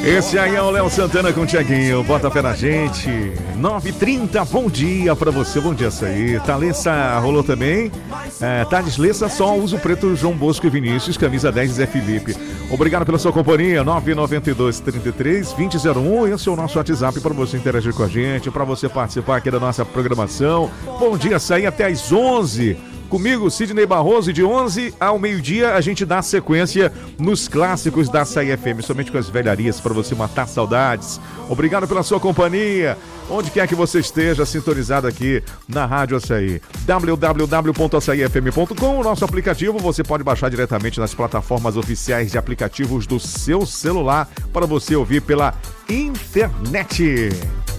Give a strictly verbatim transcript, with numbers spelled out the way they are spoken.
Esse aí é o Léo Santana com o Tiaguinho. Bota fé na gente. nove e trinta, bom dia pra você. Bom dia, isso aí. Thalessa rolou também. É, Thales Lessa, só uso preto João Bosco e Vinícius. Camisa dez, Zé Felipe. Obrigado pela sua companhia. nove nove dois, trinta e três, vinte zero um. Esse é o nosso WhatsApp para você interagir com a gente, para você participar aqui da nossa programação. Bom dia, isso aí até às onze. Comigo, Sidney Barroso, e de onze ao meio-dia a gente dá sequência nos clássicos da Açaí F M, somente com as velharias para você matar saudades. Obrigado pela sua companhia, onde quer que você esteja sintonizado aqui na Rádio Açaí. w w w ponto açaí f m ponto com, o nosso aplicativo você pode baixar diretamente nas plataformas oficiais de aplicativos do seu celular para você ouvir pela internet.